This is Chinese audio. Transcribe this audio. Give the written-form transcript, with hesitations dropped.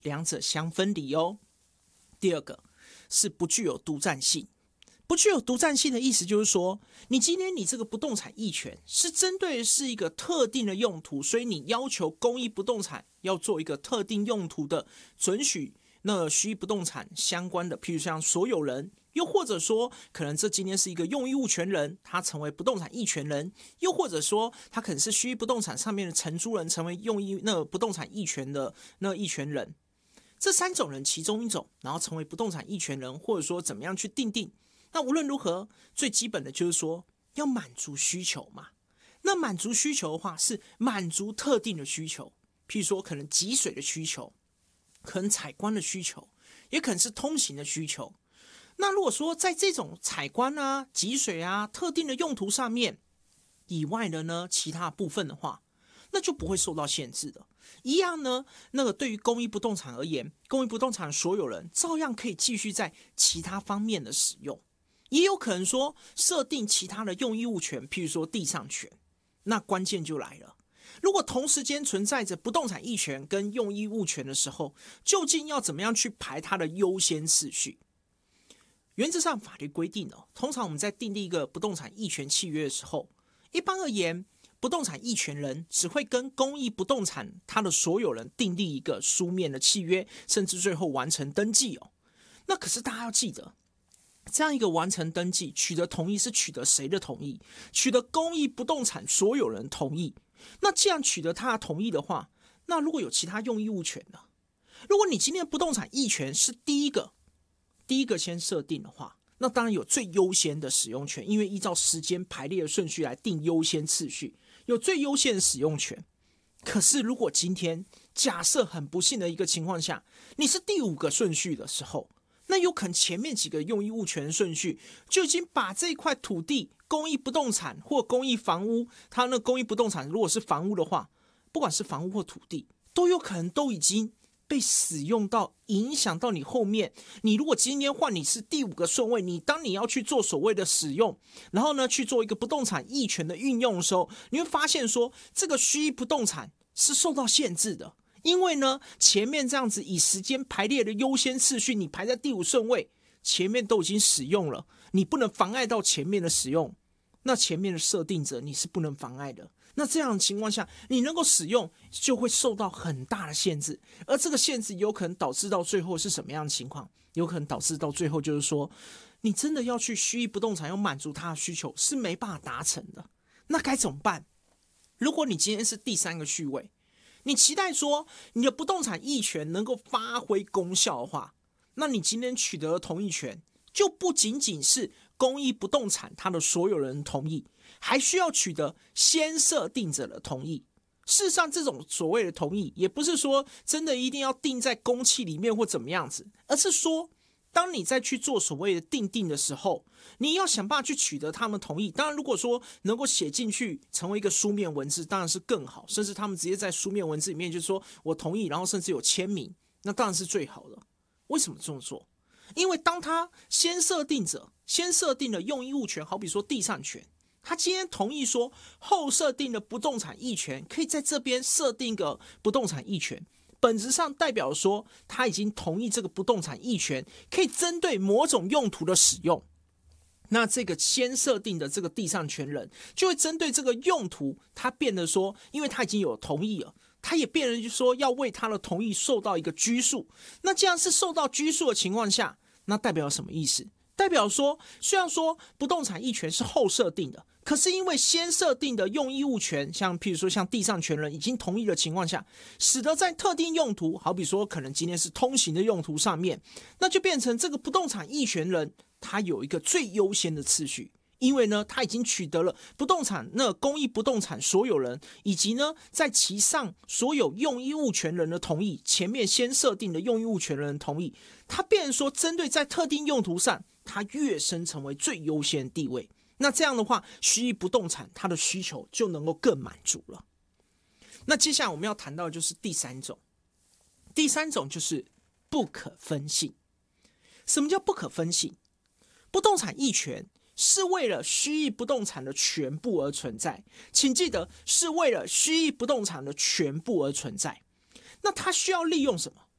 两者相分离哦。第二个是不具有独占性。不具有独占性的意思就是说，你今天你这个不动产役权是针对的是一个特定的用途，所以你要求公益不动产要做一个特定用途的准许那虚不动产相关的，譬如像所有人，又或者说可能这今天是一个用益物权人，他成为不动产役权人，又或者说他可能是虚不动产上面的承租人，成为用益那不动产役权的那役权人。这三种人其中一种，然后成为不动产役权人，或者说怎么样去定。那无论如何，最基本的就是说要满足需求嘛。那满足需求的话，是满足特定的需求，譬如说可能集水的需求，可能采光的需求，也可能是通行的需求。那如果说在这种采光啊、集水啊、特定的用途上面以外的呢，其他部分的话，那就不会受到限制的。一样呢，那个对于公益不动产而言，公益不动产的所有人照样可以继续在其他方面的使用。也有可能说设定其他的用益物权，譬如说地上权。那关键就来了，如果同时间存在着不动产役权跟用益物权的时候，究竟要怎么样去排它的优先次序？原则上法律规定通常我们在订立一个不动产役权契约的时候，一般而言，不动产役权人只会跟公益不动产它的所有人订立一个书面的契约，甚至最后完成登记那可是大家要记得，这样一个完成登记取得同意是取得谁的同意？取得公益不动产所有人同意。那既然取得他的同意的话，那如果有其他用益物权呢？如果你今天的不动产役权是第一个先设定的话，那当然有最优先的使用权，因为依照时间排列的顺序来定优先次序，有最优先的使用权。可是如果今天假设很不幸的一个情况下，你是第5个顺序的时候，那有可能前面几个用益物权顺序就已经把这块土地公益不动产或公益房屋，它那公益不动产如果是房屋的话，不管是房屋或土地，都有可能都已经被使用到，影响到你后面。你如果今天换你是第5个顺位，当你要去做所谓的使用，然后呢去做一个不动产役权的运用的时候，你会发现说这个虚不动产是受到限制的。因为呢，前面这样子以时间排列的优先次序，你排在第5顺位，前面都已经使用了，你不能妨碍到前面的使用。那前面的设定者你是不能妨碍的。那这样的情况下，你能够使用就会受到很大的限制，而这个限制有可能导致到最后是什么样的情况？有可能导致到最后就是说，你真的要去虚益不动产要满足他的需求是没办法达成的。那该怎么办？如果你今天是第3个序位，你期待说你的不动产役权能够发挥功效的话，那你今天取得的同意权就不仅仅是公益不动产它的所有人同意，还需要取得先设定者的同意。事实上，这种所谓的同意也不是说真的一定要定在公契里面或怎么样子，而是说当你在去做所谓的定的时候，你要想办法去取得他们同意。当然如果说能够写进去成为一个书面文字当然是更好，甚至他们直接在书面文字里面就是说我同意，然后甚至有签名，那当然是最好的。为什么这么做？因为当他先设定者先设定了用益物权，好比说地上权，他今天同意说后设定的不动产役权可以在这边设定一个不动产役权，本质上代表说他已经同意这个不动产役权可以针对某种用途的使用。那这个先设定的这个地上权人就会针对这个用途，他变得说因为他已经有同意了，他也变成说要为他的同意受到一个拘束。那这样是受到拘束的情况下，那代表什么意思？代表说虽然说不动产役权是后设定的，可是因为先设定的用益物权，像譬如说像地上权人已经同意的情况下，使得在特定用途，好比说可能今天是通行的用途上面，那就变成这个不动产役权人他有一个最优先的次序。因为呢，他已经取得了不动产那公益不动产所有人以及呢在其上所有用益物权人的同意，前面先设定的用益物权人的同意，他变成说针对在特定用途上，他跃升成为最优先地位。那这样的话，虚益不动产它的需求就能够更满足了。那接下来我们要谈到的就是第3种，第3种就是不可分性。什么叫不可分性？不动产役权是为了虚益不动产的全部而存在，请记得是为了虚益不动产的全部而存在。那它需要利用什么？